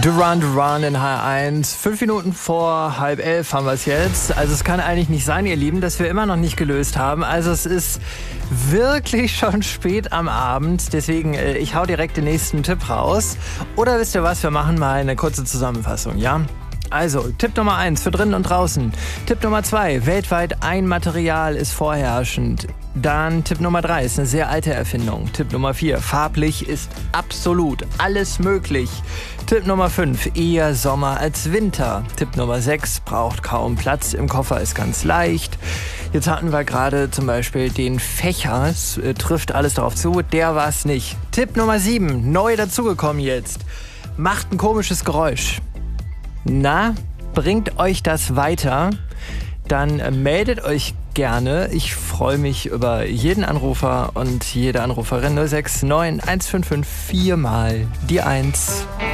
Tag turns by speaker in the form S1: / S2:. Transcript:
S1: Duran Duran in H1. 5 Minuten vor 10:30 haben wir es jetzt. Also es kann eigentlich nicht sein, ihr Lieben, dass wir immer noch nicht gelöst haben. Also es ist wirklich schon spät am Abend. Deswegen, ich hau direkt den nächsten Tipp raus. Oder wisst ihr was, wir machen mal eine kurze Zusammenfassung, ja? Also, Tipp Nummer 1 für drinnen und draußen. Tipp Nummer 2, weltweit ein Material ist vorherrschend. Dann Tipp Nummer 3 ist eine sehr alte Erfindung. Tipp Nummer 4, farblich ist absolut alles möglich. Tipp Nummer 5, eher Sommer als Winter. Tipp Nummer 6, braucht kaum Platz im Koffer, ist ganz leicht. Jetzt hatten wir gerade zum Beispiel den Fächer, es trifft alles darauf zu, der war es nicht. Tipp Nummer 7, neu dazugekommen jetzt, macht ein komisches Geräusch. Na, bringt euch das weiter? Dann meldet euch gerne. Ich freue mich über jeden Anrufer und jede Anruferin. 069 155 4 mal die 1.